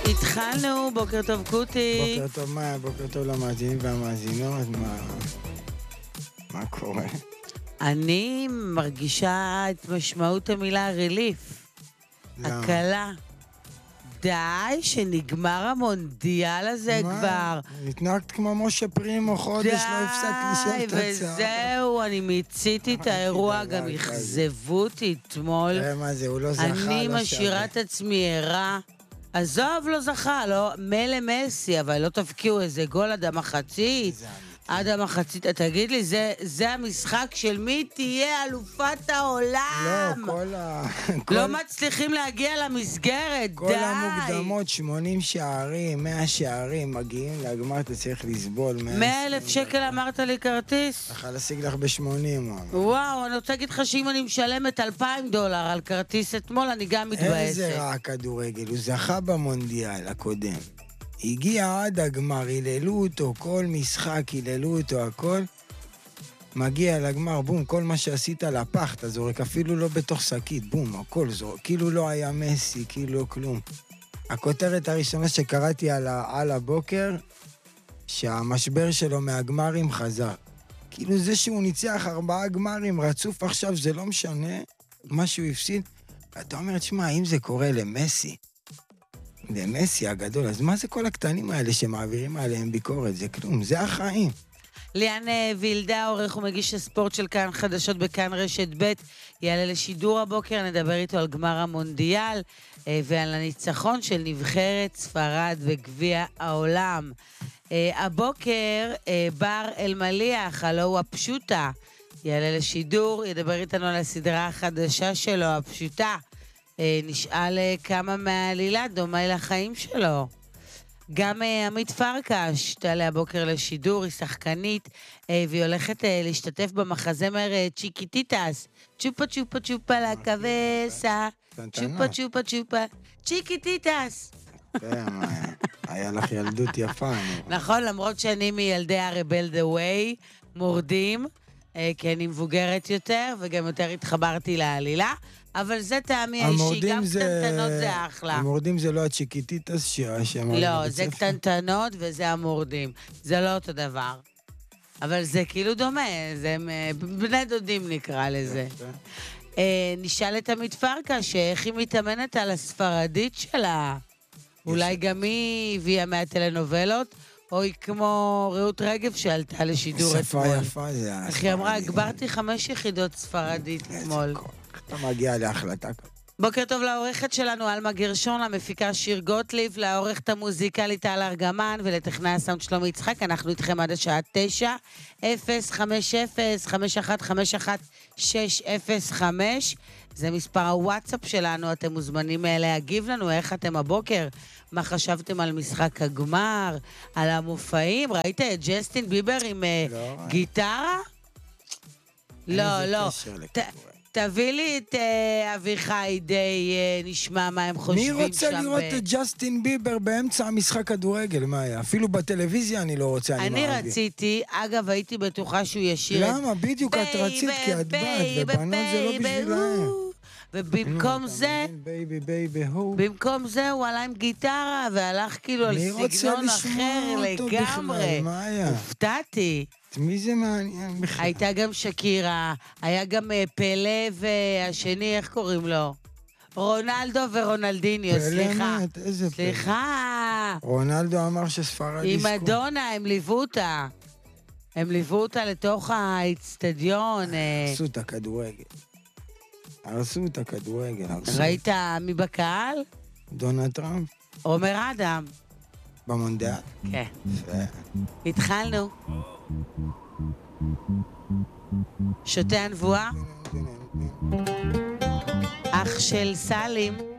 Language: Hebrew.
התחלנו, בוקר טוב קוטי. בוקר טוב מה, בוקר טוב למאזינים והמאזינות, מה קורה? אני מרגישה את משמעות המילה ריליף. הקלה. די, שנגמר המונדיאל הזה כבר. התנהגת כמו משה פרימו, חודש לא הפסק לשאול את הצעה. וזהו, אני מיציתי את האירוע, גם יחזבו אותי אתמול. מה זה, הוא לא זכה, אני לא משאירה את עצמי ערה. עזוב, לא זכה, לא, מלא מסי, אבל לא תבקיעו איזה גול עד המחצית. עד המחצית, תגיד לי, זה המשחק של מי תהיה אלופת העולם? לא, לא מצליחים להגיע למסגרת, די. כל המוקדמות, 80 שערים, 100 שערים, מגיעים לגמר, אתה צריך לסבול. 100,000 שקל אמרת לי כרטיס? צריך להשיג לך ב-80. וואו, אני רוצה להגיד לך שאם אני משלמת $2,000 על כרטיס אתמול, אני גם מתבאסת. איזה רע כדורגל, הוא זכה במונדיאל הקודם. הגיע עד הגמר, היללו אותו, כל משחק היללו אותו, הכל. מגיע לגמר, בום, כל מה שעשית לפח, אתה זורק, אפילו לא בתוך שקית, בום, הכל זורק, כאילו לא היה מסי, כאילו לא כלום. הכותרת הראשונה שקראתי על הבוקר, שהמשבר שלו מהגמרים חזר. כאילו זה שהוא ניצח 4 גמרים רצוף עכשיו, זה לא משנה מה שהוא הפסיד. ואתה אומר, תשמע, אם זה קורה למסי, למסי הגדול, אז מה זה כל הקטנים האלה שמעבירים עליהם ביקורת? זה כלום, זה החיים. ליאן וילדה, עורך ומגיש הספורט של כאן חדשות בכאן רשת ב', יעלה לשידור הבוקר, נדבר איתו על גמר המונדיאל ועל הניצחון של נבחרת ספרד בגביע העולם. הבוקר בר אלמליח, הלא הוא הפשוטה, יעלה לשידור, ידבר איתנו על הסדרה החדשה שלו, הפשוטה. נשאל כמה מהעלילה דומה לחיים שלו. גם עמית פרקש תעלה הבוקר לשידור, היא שחקנית, והיא הולכת להשתתף במחזמר צ'יקיטיטס. צ'ופה צ'ופה צ'ופה לקבסה, צ'ופה צ'ופה צ'ופה, צ'יקיטיטס. היה לך ילדות יפה. נכון, למרות שאני מילדי הרבל דה ווי, מורדים, כי אני מבוגרת יותר, וגם יותר התחברתי לעלילה. אבל זה טעמי האישי, גם קטנטנות זה אחלה. המורדים זה לא הצ'יקיטיטס לא, זה קטנטנות וזה המורדים. זה לא אותו דבר. אבל זה כאילו דומה, זה בני דודים נקרא לזה. נשאל את עמית פרקש, איך היא מתאמנת על הספרדית שלה? אולי גם היא הביאה מהטלנובלות, או היא כמו רעות רגב שעלתה לשידור אתמול. שפה יפה זה. איך היא אמרה, הגברתי 5 יחידות ספרדית אתמול. אתה מגיע להחלטה כזאת. בוקר טוב לעורכת שלנו, אלמה גרשון, למפיקה שיר גוטליב, לעורכת המוזיקלית טל ארגמן, ולטכנאי הסאונד שלומי יצחק. אנחנו איתכם עד השעה 9, 050-5151-605. זה מספר הוואטסאפ שלנו, אתם מוזמנים להגיב לנו, איך אתם הבוקר, מה חשבתם על משחק הגמר, על המופעים, ראית את ג'סטין ביבר עם גיטרה? לא. תביא לי את אביחי די נשמע מה הם חושבים שם. מי רוצה לראות את ג'סטין ביבר באמצע המשחק כדורגל? מה היה? אפילו בטלוויזיה אני לא רוצה. אני רציתי, אגב הייתי בטוחה שהוא ישיר את... למה? בדיוק את רצית כי את בת, ובנות זה לא בשבילהם. ובמקום זה, במקום זה הוא עלה עם גיטרה והלך כאילו על סגנון אחר לגמרי. הופתעתי. מי זה מעניין בכלל? הייתה גם שקירה, היה גם פלא והשני, איך קוראים לו? רונלדו ורונלדיניו, סליחה. איזה פלא? סליחה. רונלדו אמר שספרד עם מדונה, הם ליוו אותה. הם ליוו אותה לתוך האצטדיון. הרסו את הכדורגל. הרסו את הכדורגל. ראית מי בקהל? דונלד טראמפ. עומר אדם. במונדיאל? כן. התחלנו. שותה הנבואה. אח של סלים.